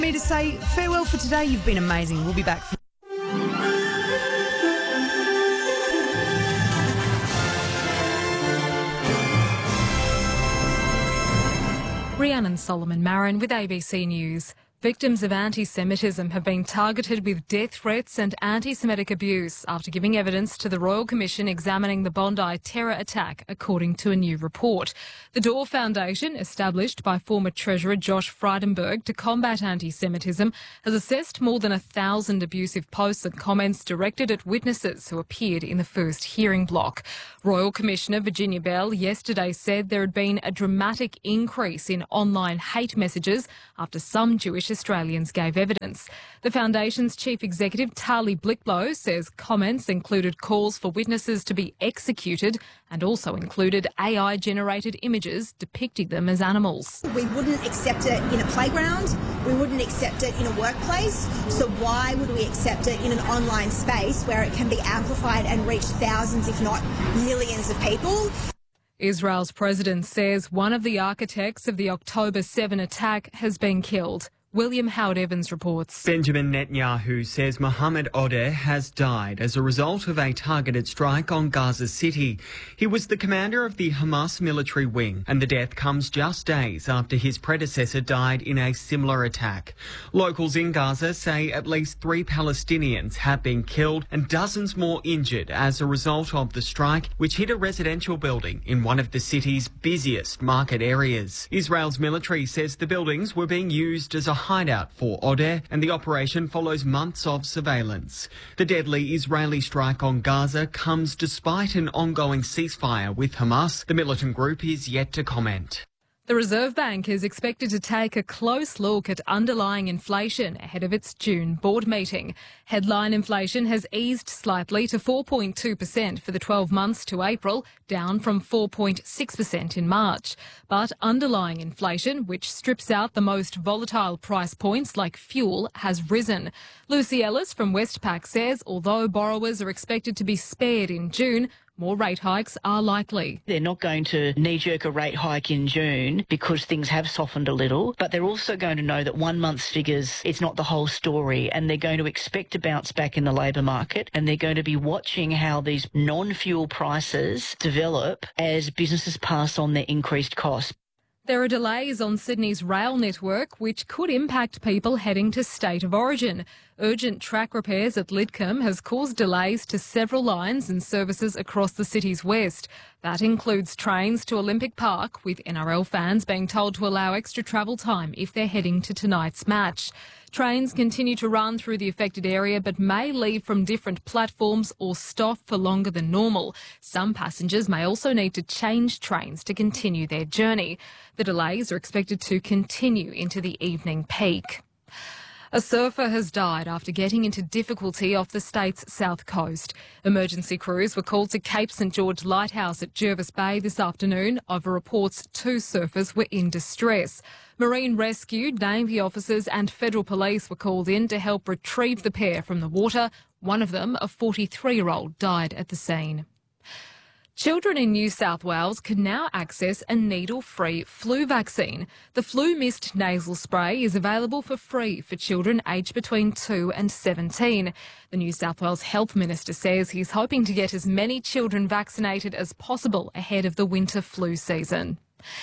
Me to say farewell for today. You've been amazing. We'll be back. Rhiannon Solomon Marin with ABC News. Victims of anti-Semitism have been targeted with death threats and anti-Semitic abuse after giving evidence to the Royal Commission examining the Bondi terror attack, according to a new report. The Door Foundation, established by former Treasurer Josh Frydenberg to combat anti-Semitism, has assessed more than 1,000 abusive posts and comments directed at witnesses who appeared in the first hearing block. Royal Commissioner Virginia Bell yesterday said there had been a dramatic increase in online hate messages after some Jewish Australians gave evidence. The Foundation's Chief Executive, Tali Blickblow, says comments included calls for witnesses to be executed and also included AI-generated images depicting them as animals. We wouldn't accept it in a playground. We wouldn't accept it in a workplace. So why would we accept it in an online space where it can be amplified and reach thousands, if not millions of people? Israel's president says one of the architects of the October 7 attack has been killed. William Howard-Evans reports. Benjamin Netanyahu says Mohammed Odeh has died as a result of a targeted strike on Gaza City. He was the commander of the Hamas military wing, and the death comes just days after his predecessor died in a similar attack. Locals in Gaza say at least 3 Palestinians have been killed and dozens more injured as a result of the strike, which hit a residential building in one of the city's busiest market areas. Israel's military says the buildings were being used as a hideout for Odeh, and the operation follows months of surveillance. The deadly Israeli strike on Gaza comes despite an ongoing ceasefire with Hamas. The militant group is yet to comment. The Reserve Bank is expected to take a close look at underlying inflation ahead of its June board meeting. Headline inflation has eased slightly to 4.2% for the 12 months to April, down from 4.6% in March. But underlying inflation, which strips out the most volatile price points like fuel, has risen. Lucy Ellis from Westpac says although borrowers are expected to be spared in June, more rate hikes are likely. They're not going to knee-jerk a rate hike in June because things have softened a little, but they're also going to know that 1 month's figures, it's not the whole story, and they're going to expect a bounce back in the labour market, and they're going to be watching how these non-fuel prices develop as businesses pass on their increased costs. There are delays on Sydney's rail network, which could impact people heading to State of Origin. Urgent track repairs at Lidcombe has caused delays to several lines and services across the city's west. That includes trains to Olympic Park, with NRL fans being told to allow extra travel time if they're heading to tonight's match. Trains continue to run through the affected area but may leave from different platforms or stop for longer than normal. Some passengers may also need to change trains to continue their journey. The delays are expected to continue into the evening peak. A surfer has died after getting into difficulty off the state's south coast. Emergency crews were called to Cape St George Lighthouse at Jervis Bay this afternoon over reports 2 surfers were in distress. Marine Rescue, Navy officers and Federal Police were called in to help retrieve the pair from the water. One of them, a 43-year-old, died at the scene. Children in New South Wales can now access a needle-free flu vaccine. The Flu Mist nasal spray is available for free for children aged between 2 and 17. The New South Wales Health Minister says he's hoping to get as many children vaccinated as possible ahead of the winter flu season.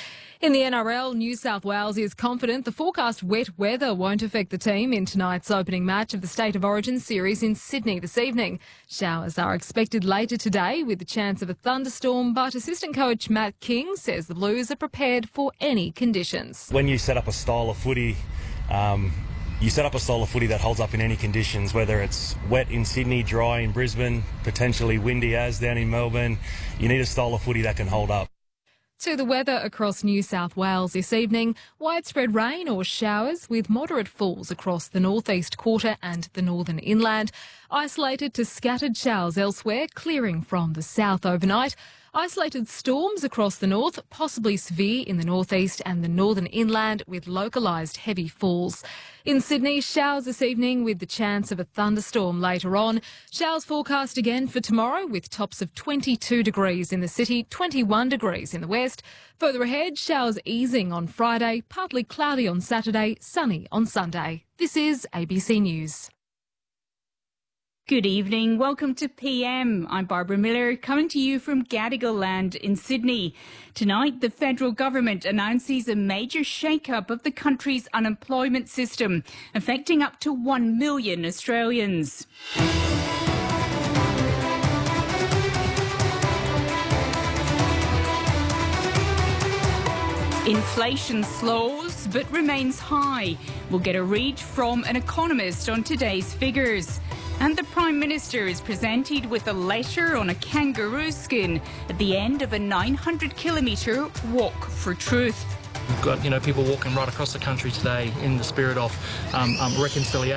In the NRL, New South Wales is confident the forecast wet weather won't affect the team in tonight's opening match of the State of Origin series in Sydney this evening. Showers are expected later today with the chance of a thunderstorm, but assistant coach Matt King says the Blues are prepared for any conditions. When you set up a style of footy, you set up a style of footy that holds up in any conditions, whether it's wet in Sydney, dry in Brisbane, potentially windy as down in Melbourne. You need a style of footy that can hold up. To the weather across New South Wales this evening, widespread rain or showers with moderate falls across the northeast quarter and the northern inland. Isolated to scattered showers elsewhere, clearing from the south overnight. Isolated storms across the north, possibly severe in the northeast and the northern inland with localised heavy falls. In Sydney, showers this evening with the chance of a thunderstorm later on. Showers forecast again for tomorrow with tops of 22 degrees in the city, 21 degrees in the west. Further ahead, showers easing on Friday, partly cloudy on Saturday, sunny on Sunday. This is ABC News. Good evening. Welcome to PM. I'm Barbara Miller, coming to you from Gadigal Land in Sydney. Tonight, the federal government announces a major shake-up of the country's unemployment system, affecting up to 1 million Australians. Inflation slows but remains high. We'll get a read from an economist on today's figures. And the Prime Minister is presented with a letter on a kangaroo skin at the end of a 900-kilometre walk for truth. We've got, people walking right across the country today in the spirit of reconciliation.